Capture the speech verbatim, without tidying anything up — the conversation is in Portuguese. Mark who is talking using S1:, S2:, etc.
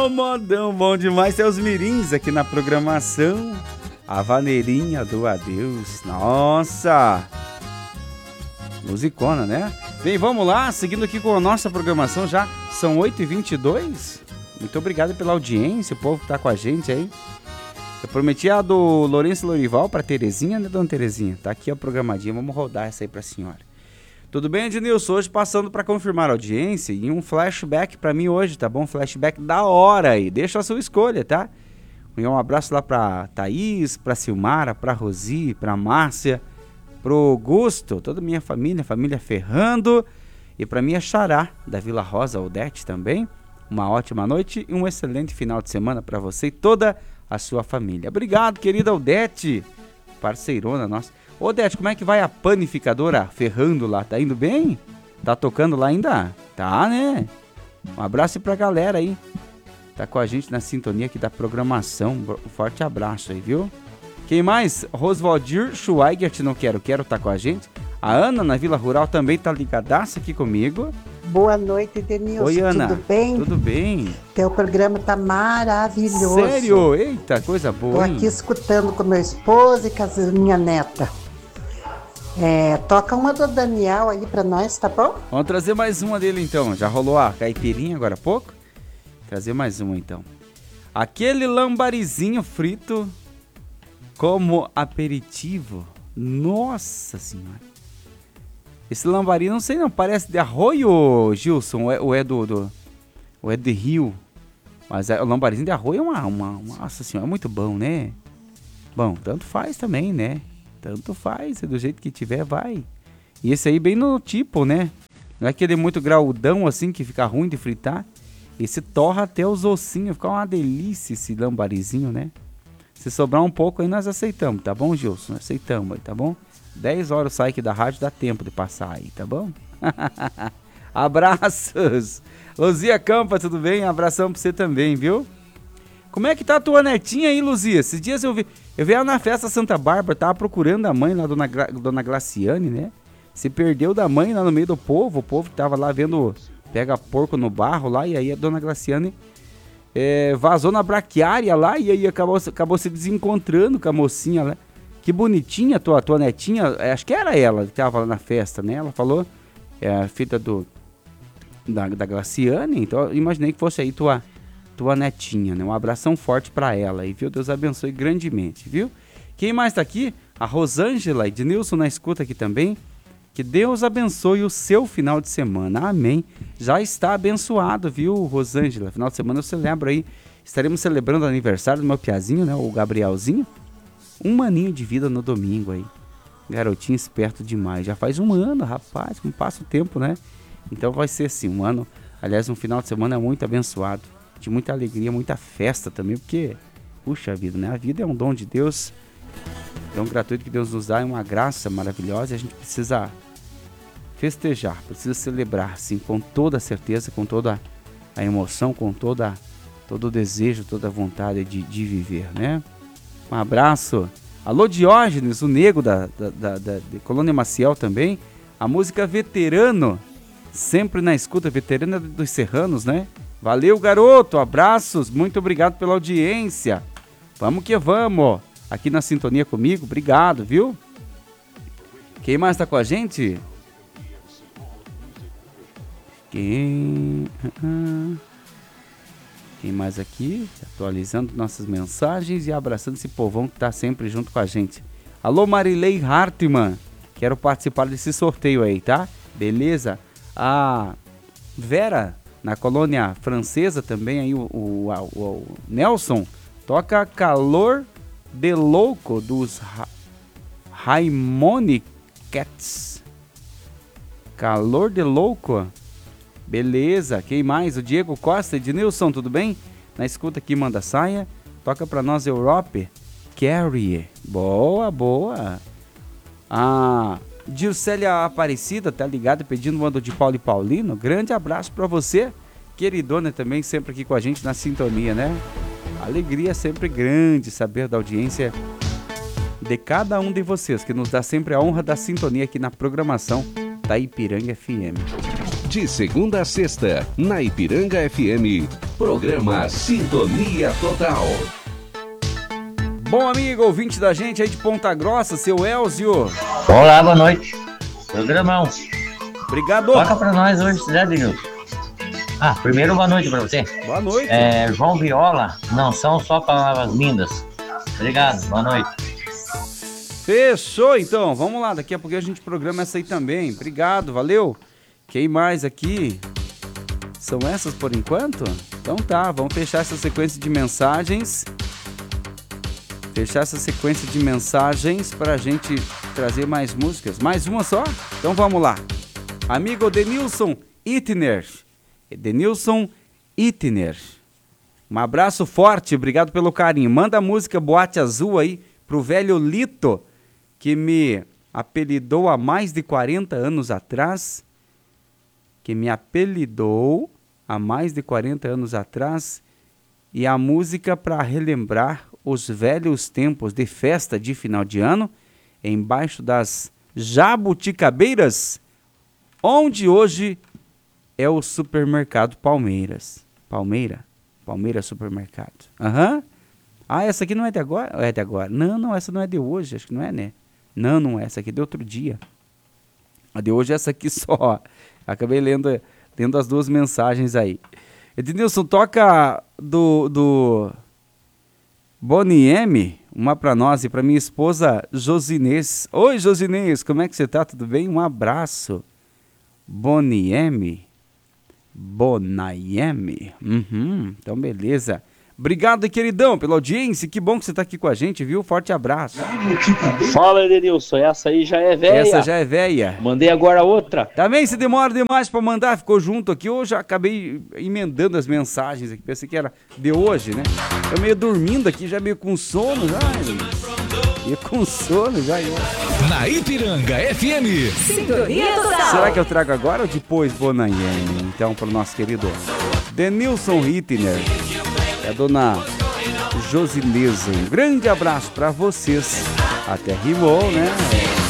S1: Ô, modão, bom demais. Tem os mirins aqui na programação. A vaneirinha do adeus. Nossa! Musicona, né? Bem, vamos lá, seguindo aqui com a nossa programação já. São oito e vinte e dois. Muito obrigado pela audiência, o povo que tá com a gente aí. Eu prometi a do Lourenço Lorival pra Terezinha, né, dona Terezinha? Tá aqui a programadinha, vamos rodar essa aí pra senhora. Tudo bem, Ednilson? Hoje passando pra confirmar a audiência e um flashback pra mim hoje, tá bom? Flashback da hora aí, deixa a sua escolha, tá? Um abraço lá pra Thaís, pra Silmara, pra Rosi, pra Márcia, pro Augusto, toda a minha família, família Ferrando, e pra minha xará da Vila Rosa, Odete também. Uma ótima noite e um excelente final de semana pra você e toda a sua família. Obrigado, querida Odete, parceirona nossa. Odete, como é que vai a panificadora Ferrando lá? Tá indo bem? Tá tocando lá ainda? Tá, né? Um abraço pra galera aí. Tá com a gente na sintonia aqui da programação. Um forte abraço aí, viu? Quem mais? Rosvaldir Schweigert, não quero, quero tá com a gente. A Ana, na Vila Rural, também tá ligadaça aqui comigo.
S2: Boa noite, Denilson.
S1: Oi, Ana.
S2: Tudo bem?
S1: Tudo bem.
S2: Teu programa tá maravilhoso.
S1: Sério? Eita, coisa boa,
S2: Tô
S1: hein?
S2: aqui escutando com meu esposo e com a minha neta. É, toca uma do Daniel aí pra nós, tá bom?
S1: Vamos trazer mais uma dele então. Já rolou a caipirinha agora há pouco? Trazer mais uma então. Aquele lambarizinho frito como aperitivo. Nossa senhora. Esse lambari, não sei não, parece de arroio, Gilson, ou é, ou é do, do... ou é de rio. Mas é, o lambarizinho de arroio é uma, uma... Nossa senhora, é muito bom, né? Bom, tanto faz também, né? Tanto faz, do jeito que tiver, vai. E esse aí bem no tipo, né? Não é aquele muito graudão assim que fica ruim de fritar. Esse torra até os ossinhos, fica uma delícia esse lambarizinho, né? Se sobrar um pouco aí nós aceitamos, tá bom, Gilson? Aceitamos aí, tá bom? dez horas sai aqui da rádio, dá tempo de passar aí, tá bom? Abraços! Luzia Campa, tudo bem? Abração pra você também, viu? Como é que tá a tua netinha aí, Luzia? Esses dias eu vi, eu vi ela na festa Santa Bárbara, tava procurando a mãe lá, dona, Gra, dona Glaciane, né? Se perdeu da mãe lá no meio do povo, o povo que tava lá vendo, pega porco no barro lá, e aí a dona Glaciane é, vazou na braquiária lá, e aí acabou, acabou se desencontrando com a mocinha lá. Que bonitinha a tua, tua netinha, acho que era ela que tava lá na festa, né? Ela falou, é a filha do, da, da Glaciane, então eu imaginei que fosse aí tua... tua netinha, né? Um abração forte pra ela aí, viu? Deus abençoe grandemente, viu? Quem mais tá aqui? A Rosângela, Ednilson na escuta aqui também. Que Deus abençoe o seu final de semana, amém. Já está abençoado, viu, Rosângela? Final de semana eu celebro aí, estaremos celebrando o aniversário do meu piazinho, né? O Gabrielzinho. Um aninho de vida no domingo aí. Garotinho esperto demais. Já faz um ano, rapaz, como passa o tempo, né? Então vai ser assim, um ano, aliás, um final de semana muito abençoado. De muita alegria, muita festa também, porque, puxa vida, né? A vida é um dom de Deus, é um gratuito que Deus nos dá, é uma graça maravilhosa e a gente precisa festejar, precisa celebrar, sim, com toda a certeza, com toda a emoção, com toda, todo o desejo, toda a vontade de, de viver, né? Um abraço. Alô, Diógenes, o nego da, da, da, da de Colônia Maciel também. A música Veterano, sempre na escuta, Veterana dos Serranos, né? Valeu, garoto, abraços, muito obrigado pela audiência. Vamos que vamos, aqui na sintonia comigo, obrigado, viu? Quem mais tá com a gente? Quem... Quem mais aqui? Atualizando nossas mensagens e abraçando esse povão que tá sempre junto com a gente. Alô, Marilei Hartmann, quero participar desse sorteio aí, tá? Beleza? A Vera... na colônia francesa também, aí o, o, o, o Nelson toca Calor de Louco dos Ra Raimoni Cats. Calor de Louco. Beleza, quem mais? O Diego Costa, Ednilson, tudo bem? Na escuta aqui, manda saia. Toca pra nós, Europe. Carrie. Boa, boa. Ah... Gilcélia Aparecida, tá ligado, pedindo uma de Paulo e Paulino. Grande abraço pra você, queridona, também sempre aqui com a gente na sintonia, né? Alegria sempre grande saber da audiência de cada um de vocês, que nos dá sempre a honra da sintonia aqui na programação da Ipiranga F M.
S3: De segunda a sexta, na Ipiranga F M, Programa Sintonia Total.
S1: Bom amigo, ouvinte da gente aí de Ponta Grossa, seu Elzio.
S4: Olá, boa noite. Programão.
S1: Obrigado.
S4: Toca pra nós hoje, Zé Denilson. Ah, primeiro boa noite pra você.
S1: Boa noite.
S4: É, João Viola, não são só palavras lindas. Obrigado, boa noite.
S1: Fechou então, vamos lá, daqui a pouco a gente programa essa aí também. Obrigado, valeu. Quem mais aqui? São essas por enquanto? Então tá, vamos fechar essa sequência de mensagens. Fechar essa sequência de mensagens pra gente trazer mais músicas. Mais uma só? Então vamos lá. Amigo Denilson Itner. Denilson Itner. Um abraço forte, obrigado pelo carinho. Manda a música Boate Azul aí pro velho Lito, que me apelidou há mais de quarenta anos atrás. Que me apelidou há mais de quarenta anos atrás. E a música para relembrar os velhos tempos de festa de final de ano, embaixo das jabuticabeiras, onde hoje é o supermercado Palmeiras. Palmeira? Palmeira Supermercado. Aham. Uhum. Ah, essa aqui não é de agora? É de agora. Não, não, essa não é de hoje, acho que não é, né? Não, não é, essa aqui é de outro dia. A de hoje é essa aqui só. Acabei lendo, lendo as duas mensagens aí. Ednilson, toca do... do... Bonnie M, uma pra nós e pra minha esposa Josinês. Oi, Josinês, como é que você tá? Tudo bem? Um abraço. Bonnie M. Bonnie M. Uhum, então beleza. Obrigado, queridão, pela audiência. Que bom que você tá aqui com a gente, viu? Forte abraço.
S5: Fala, Edenilson. Essa aí já é velha.
S1: Essa já é velha.
S5: Mandei agora outra.
S1: Também se demora demais pra mandar, ficou junto aqui. Eu já acabei emendando as mensagens aqui. Pensei que era de hoje, né? Eu meio dormindo aqui, já meio com sono. Já, meio com sono já. Eu...
S6: Na Ipiranga F M.
S7: Sintonia Total.
S1: Será que eu trago agora ou depois, Bonnie M? Então, pro nosso querido Denilson Hittner. É a dona Josinesa. Um grande abraço pra vocês. Até rimou, né?